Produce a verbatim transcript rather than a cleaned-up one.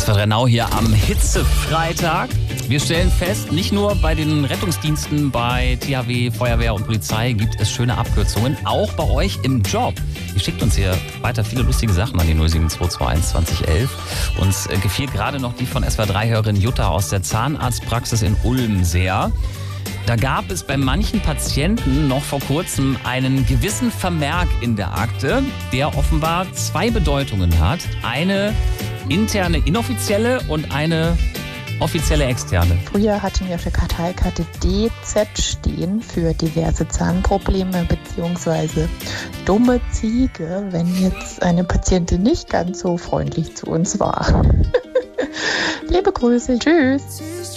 S W R drei Now hier am Hitzefreitag. Wir stellen fest, nicht nur bei den Rettungsdiensten, bei T H W, Feuerwehr und Polizei gibt es schöne Abkürzungen, auch bei euch im Job. Ihr schickt uns hier weiter viele lustige Sachen an die null sieben zwei zwei eins zwanzig elf. Uns gefiel gerade noch die von S W R drei-Hörerin Jutta aus der Zahnarztpraxis in Ulm sehr. Da gab es bei manchen Patienten noch vor kurzem einen gewissen Vermerk in der Akte, der offenbar zwei Bedeutungen hat. Eine interne, inoffizielle und eine offizielle, externe. Früher hatten wir auf der Karteikarte D Z stehen für diverse Zahnprobleme bzw. dumme Ziege, wenn jetzt eine Patientin nicht ganz so freundlich zu uns war. Liebe Grüße, tschüss.